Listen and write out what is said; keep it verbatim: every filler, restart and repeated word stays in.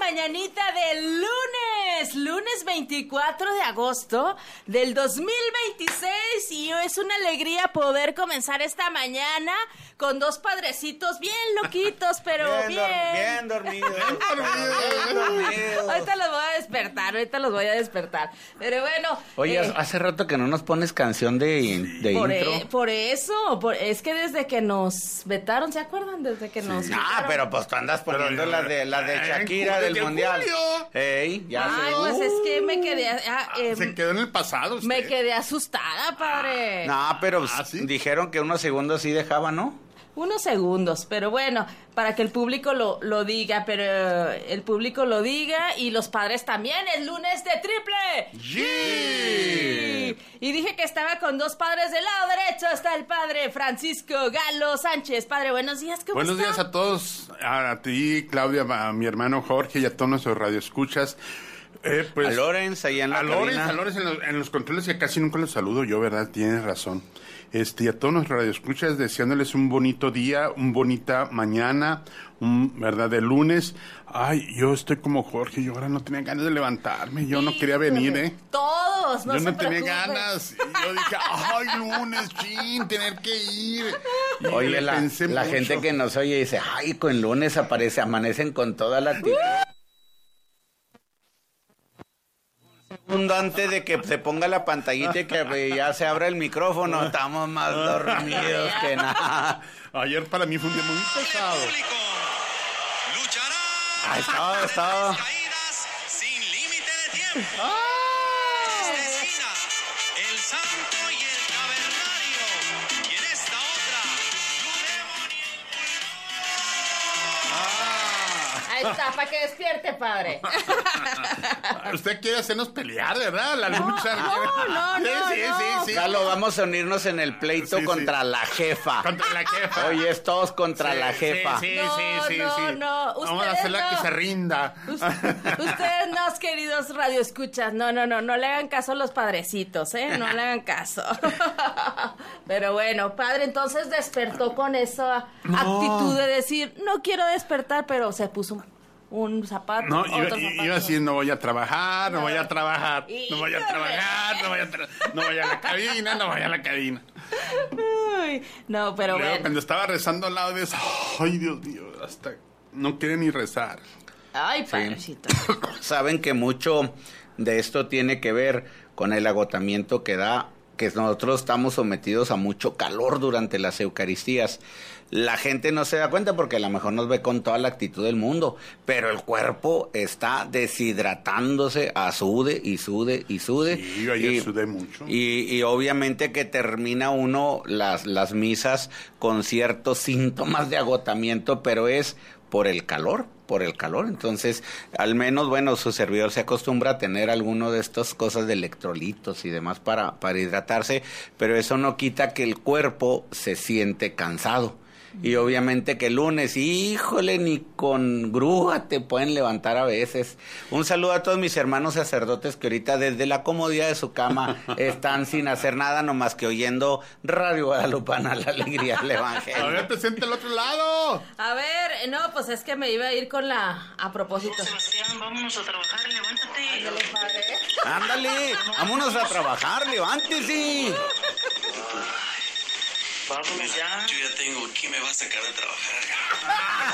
mañanita del lunes, lunes veinticuatro de agosto del dos mil veintiséis, y es una alegría poder comenzar esta mañana con dos padrecitos bien loquitos, pero bien. Bien, dor- bien dormidos. Bien dormidos. Ahorita los voy a despertar, ahorita los voy a despertar. Pero bueno. Oye, eh, hace rato que no nos pones canción de, de por, intro. e- por eso, por- es que desde que nos vetaron, ¿se acuerdan? Desde que nos Ah, vetaron. pero pues tú andas poniendo la de la de Shakira del mundial. Ey, ya Ay, sé. pues es que me quedé... ah, eh, Se quedó en el pasado usted. me quedé asustada, padre. No, pero Ah, ¿sí? dijeron que unos segundos sí dejaba, ¿no? Unos segundos, pero bueno, para que el público lo, lo diga, pero eh, el público lo diga y los padres también. Es lunes de triple. ¡Sí! Y dije que estaba con dos padres. Del lado derecho está el padre Francisco Galo Sánchez. Padre, buenos días, ¿cómo Buenos está? días a todos, a, a ti, Claudia, a mi hermano Jorge y a todos nuestros radioescuchas. Eh, pues, a Lorenz, ahí en la a Lorenz, cabina. a Lorenz en los, en los controles, que casi nunca los saludo yo, ¿verdad? Tienes razón. Este, y a todos nuestros radioescuchas, deseándoles un bonito día, un bonita mañana, un, ¿verdad? De lunes. Ay, yo estoy como Jorge, yo ahora no tenía ganas de levantarme, yo no quería venir, ¿eh? Todos, no yo se no tenía preocupen. ganas. Y yo dije, ay, lunes, chin, tener que ir. Y Oye, le la, pensé la mucho. gente que nos oye dice, ay, con lunes aparece, amanecen con toda la actitud. Un segundo antes de que se ponga la pantallita y que ya se abra el micrófono, estamos más dormidos que nada. Ayer para mí fue un día muy pesado. Luchará. Ahí está, está. Caídas sin límite de tiempo. Desde esquina, el santo y el cavernario. Y en esta otra, Blue Demon y el Ahí está, para que despierte, padre. Usted quiere hacernos pelear, ¿verdad? La lucha. no, no, sí, no, sí, no. sí, sí. Galo, vamos a unirnos en el pleito Sí, sí. contra la jefa. Contra la jefa. Oye, es todos contra Sí, la jefa. Sí, sí, No, sí, sí, no, sí. no. Vamos a Ustedes hacerla no. que se rinda. Us- Ustedes no, queridos radioescuchas, no, no, no, no le hagan caso a los padrecitos, ¿eh? No le hagan caso. Pero bueno, padre, entonces despertó con esa No. actitud de decir, no quiero despertar, pero se puso un zapato, No, otro iba, zapato. iba a decir, no voy a trabajar, no, No. voy a trabajar, no voy a Híjole. trabajar, no voy a, tra- no voy a la cabina, no voy a la cabina. Uy, no, pero Luego, bueno. cuando estaba rezando al lado de eso, ay, Dios mío, hasta no quiere ni rezar. Ay, padrecito. Saben que mucho de esto tiene que ver con el agotamiento que da, que nosotros estamos sometidos a mucho calor durante las Eucaristías. La gente no se da cuenta porque a lo mejor nos ve con toda la actitud del mundo, pero el cuerpo está deshidratándose a sude y sude y sude. Sí, yo ayer y, sudé mucho. Y, y obviamente que termina uno las, las misas con ciertos síntomas de agotamiento, pero es por el calor, por el calor. Entonces, al menos, bueno, su servidor se acostumbra a tener alguno de estas cosas de electrolitos y demás para, para hidratarse, pero eso no quita que el cuerpo se siente cansado. Y obviamente que el lunes, híjole, ni con grúa te pueden levantar a veces. Un saludo a todos mis hermanos sacerdotes que ahorita desde la comodidad de su cama están sin hacer nada, nomás que oyendo Radio Guadalupana, la alegría del A Evangelio. ver, presente al otro lado. A ver, no, pues es que me iba a ir con la... A propósito. Sebastián, vámonos a trabajar, levántate. Ándale, padre. Ándale, vámonos a trabajar, levántese. Vámonos ya. Yo ya tengo quién me va a sacar de trabajar.